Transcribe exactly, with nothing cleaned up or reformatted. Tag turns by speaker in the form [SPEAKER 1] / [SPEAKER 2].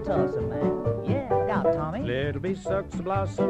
[SPEAKER 1] tossing, man. Yeah, look out, Tommy.
[SPEAKER 2] Little bee sucks the blossom